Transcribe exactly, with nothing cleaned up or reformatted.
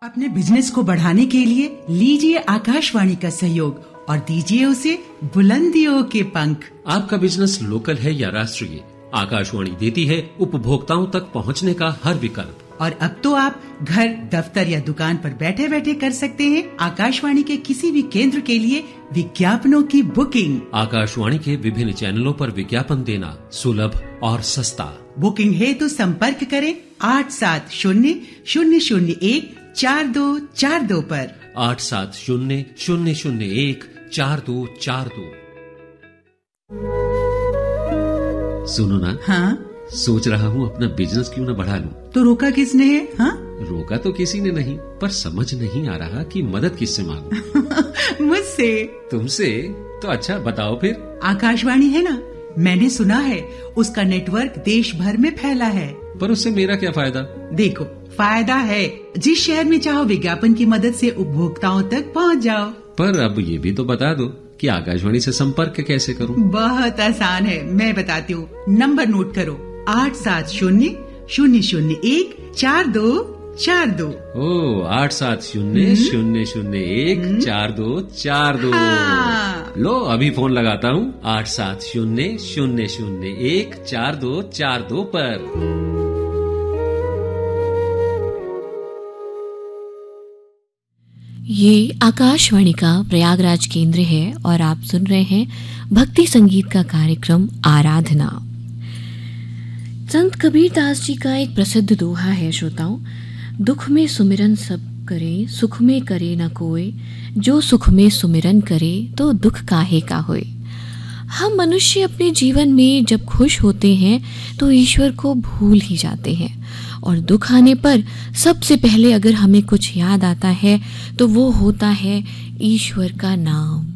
अपने बिजनेस को बढ़ाने के लिए लीजिए आकाशवाणी का सहयोग और दीजिए उसे बुलंदियों के पंख। आपका बिजनेस लोकल है या राष्ट्रीय, आकाशवाणी देती है उपभोक्ताओं तक पहुंचने का हर विकल्प। और अब तो आप घर, दफ्तर या दुकान पर बैठे बैठे कर सकते हैं आकाशवाणी के किसी भी केंद्र के लिए विज्ञापनों की बुकिंग। आकाशवाणी के विभिन्न चैनलों पर विज्ञापन देना सुलभ और सस्ता। बुकिंग है तो संपर्क करें आठ सात शून्य शून्य शून्य एक चार दो चार दो पर। आठ सात शून्य शून्य शून्य एक चार दो चार दो। सुनो ना, हाँ सोच रहा हूँ अपना बिजनेस क्यों न बढ़ा लूं। तो रोका किसने है? हाँ रोका तो किसी ने नहीं, पर समझ नहीं आ रहा कि मदद किससे मांगूं। मुझसे। तुमसे? तो अच्छा बताओ फिर। आकाशवाणी है ना, मैंने सुना है उसका नेटवर्क देश भर में फैला है। पर उससे मेरा क्या फायदा? देखो, फायदा है, जिस शहर में चाहो विज्ञापन की मदद से उपभोक्ताओं तक पहुंच जाओ। पर अब ये भी तो बता दो कि आकाशवाणी से संपर्क कैसे करूं? बहुत आसान है, मैं बताती हूँ। नंबर नोट करो, आठ सात शून्य शून्य शून्य एक चार दो चार दो। ओ आठ सात शून्य शून्य शून्य एक चार दो चार दो। हाँ। लो अभी फोन लगाता हूँ आठ सात शून्य शून्य शून्य एक चार दो चार दो पर। ये आकाशवाणी का प्रयागराज केंद्र है और आप सुन रहे हैं भक्ति संगीत का कार्यक्रम आराधना। संत कबीर दास जी का एक प्रसिद्ध दोहा है श्रोताओं, दुख में सुमिरन सब करे, सुख में करे न कोय, जो सुख में सुमिरन करे तो दुख काहे का होए। हम मनुष्य अपने जीवन में जब खुश होते हैं तो ईश्वर को भूल ही जाते हैं, और दुख आने पर सबसे पहले अगर हमें कुछ याद आता है तो वो होता है ईश्वर का नाम।